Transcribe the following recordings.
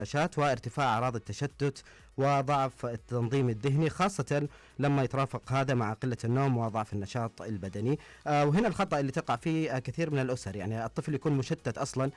الشاشات وارتفاع أعراض التشتت وضعف التنظيم الذهني، خاصة لما يترافق هذا مع قلة النوم وضعف النشاط البدني. وهنا الخطأ اللي تقع فيه كثير من الأسر، يعني الطفل يكون مشتت أصلا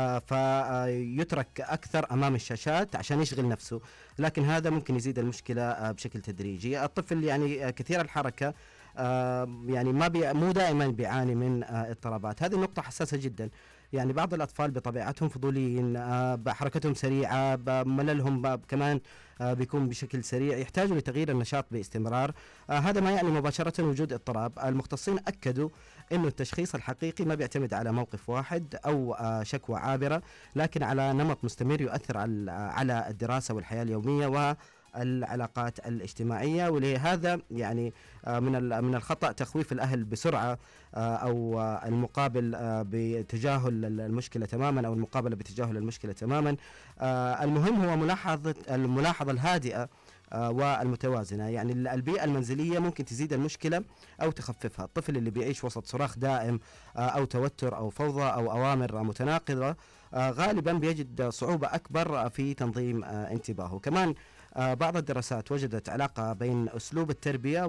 فيترك أكثر أمام الشاشات عشان يشغل نفسه، لكن هذا ممكن يزيد المشكلة بشكل تدريجي. الطفل يعني كثير الحركة يعني مو دائما بيعاني من اضطرابات. هذه النقطة حساسة جدا، يعني بعض الأطفال بطبيعتهم فضوليين، بحركتهم سريعة، بمللهم كمان بيكون بشكل سريع، يحتاجوا لتغيير النشاط باستمرار. هذا ما يعني مباشرة وجود اضطراب. المختصين أكدوا أنه التشخيص الحقيقي ما بيعتمد على موقف واحد أو شكوى عابرة، لكن على نمط مستمر يؤثر على الدراسة والحياة اليومية والعلاقات الاجتماعية. ولهذا يعني من الخطأ تخويف الأهل بسرعة أو المقابل بتجاهل المشكلة تماما، أو المقابلة بتجاهل المشكلة تماما. المهم هو الملاحظة الهادئة والمتوازنة. يعني البيئة المنزلية ممكن تزيد المشكلة أو تخففها. الطفل اللي بيعيش وسط صراخ دائم أو توتر أو فوضى أو أوامر متناقضة غالبا بيجد صعوبة أكبر في تنظيم انتباهه. كمان بعض الدراسات وجدت علاقة بين أسلوب التربية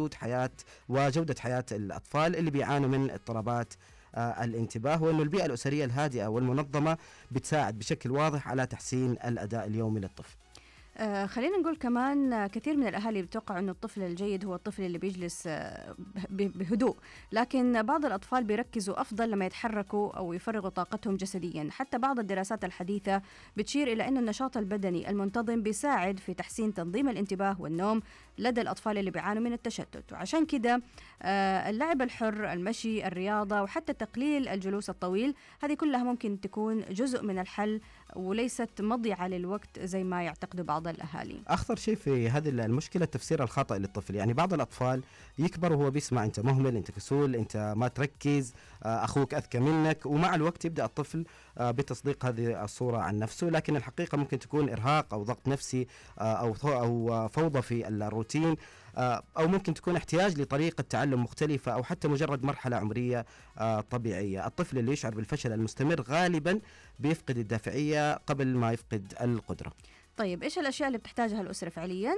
وجودة حياة الأطفال اللي بيعانوا من اضطرابات الانتباه، وأن البيئة الأسرية الهادئة والمنظمة بتساعد بشكل واضح على تحسين الأداء اليومي للطفل. خلينا نقول كمان كثير من الأهالي بيتوقعوا أنه الطفل الجيد هو الطفل اللي بيجلس بهدوء، لكن بعض الأطفال بيركزوا أفضل لما يتحركوا أو يفرغوا طاقتهم جسديا. حتى بعض الدراسات الحديثة بتشير إلى أن النشاط البدني المنتظم بيساعد في تحسين تنظيم الانتباه والنوم لدى الأطفال اللي بيعانوا من التشتت. وعشان كده اللعب الحر، المشي، الرياضة، وحتى تقليل الجلوس الطويل، هذه كلها ممكن تكون جزء من الحل وليست مضيعة للوقت زي ما يعتقدوا بعض الأهالي. أخطر شيء في هذه المشكلة التفسير الخاطئ للطفل. يعني بعض الأطفال يكبر وهو بيسمع أنت مهمل، أنت كسول، أنت ما تركز، أخوك أذكى منك، ومع الوقت يبدأ الطفل بتصديق هذه الصورة عن نفسه. لكن الحقيقة ممكن تكون إرهاق أو ضغط نفسي أو فوضى في الروتين، أو ممكن تكون احتياج لطريقة تعلم مختلفة، أو حتى مجرد مرحلة عمرية طبيعية. الطفل اللي يشعر بالفشل المستمر غالبا بيفقد الدافعية قبل ما يفقد القدرة. طيب إيش الأشياء اللي بتحتاجها الأسرة فعليا؟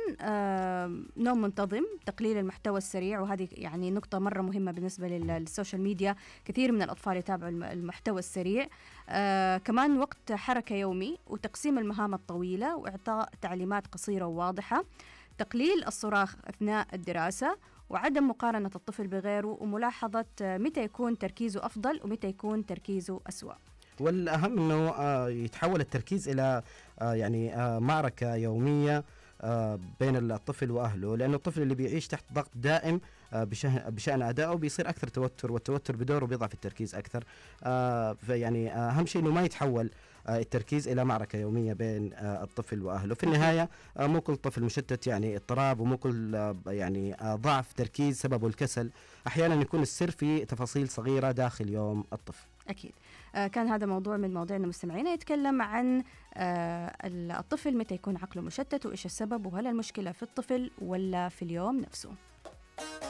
نوم منتظم، تقليل المحتوى السريع، وهذه يعني نقطة مرة مهمة بالنسبة للسوشيال ميديا. كثير من الأطفال يتابعوا المحتوى السريع. كمان وقت حركة يومي، وتقسيم المهام الطويلة، وإعطاء تعليمات قصيرة وواضحة، تقليل الصراخ أثناء الدراسة، وعدم مقارنة الطفل بغيره، وملاحظة متى يكون تركيزه أفضل ومتى يكون تركيزه أسوأ. والأهم أنه يتحول التركيز إلى يعني معركة يومية بين الطفل وأهله، لأنه الطفل اللي بيعيش تحت ضغط دائم بشأن أدائه بيصير أكثر توتر، والتوتر بدوره بيضعف التركيز أكثر. فيعني أهم شيء أنه ما يتحول التركيز إلى معركة يومية بين الطفل وأهله. في النهاية مو كل طفل مشتت يعني اضطراب، ومو كل يعني ضعف تركيز سببه الكسل. أحيانا يكون السر في تفاصيل صغيرة داخل يوم الطفل. أكيد. كان هذا موضوع من مواضيعنا مستمعينا، يتكلم عن الطفل متى يكون عقله مشتت وإيش السبب، وهل المشكلة في الطفل ولا في اليوم نفسه.